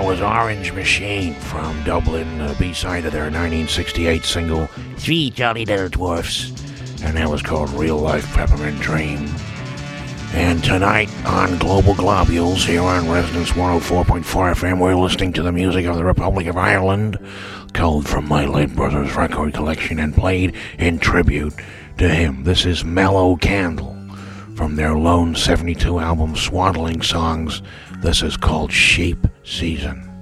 was Orange Machine from Dublin, B-side of their 1968 single, Three Jolly Little Dwarfs, and that was called Real Life Peppermint Dream. And tonight on Global Globules, here on Resonance 104.4 FM, we're listening to the music of the Republic of Ireland, culled from my late brother's record collection and played in tribute to him. This is Mellow Candle from their lone 72 album, Swaddling Songs. This is called Sheep Season.